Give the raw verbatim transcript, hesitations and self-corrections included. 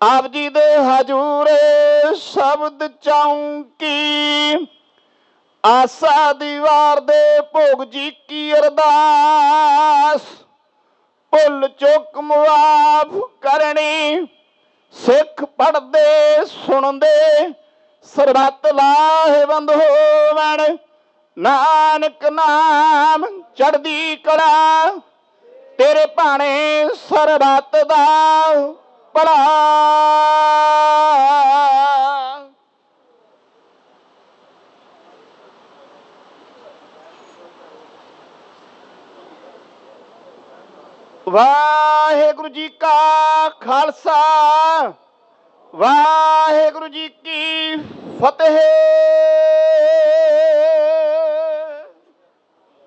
ਆਪ ਜੀ ਦੇ ਹਜੂਰੇ ਸ਼ਬਦ ਚੌਂਕੀ, ਆਸਾ ਦੀਵਾਰ ਦੇ ਭੋਗ ਜੀ ਕੀ ਅਰਦਾਸ। ਭੁੱਲ ਚੁੱਕ ਮੁਆਫ ਕਰਨੀ, ਸਿੱਖ ਪੜ੍ਹਦੇ ਸੁਣਦੇ ਸਰਬੱਤ ਲਾਹੇਵੰਦ ਹੋਵਣ। ਨਾਨਕ ਨਾਮ ਚੜ੍ਹਦੀ ਕਲਾ, ਤੇਰੇ ਭਾਣੇ ਸਰਬੱਤ ਦਾ ਭਲਾ। ਵਾਹਿਗੁਰੂ ਜੀ ਕਾ ਖਾਲਸਾ, ਵਾਹਿਗੁਰੂ ਜੀ ਕੀ ਫਤਿਹ।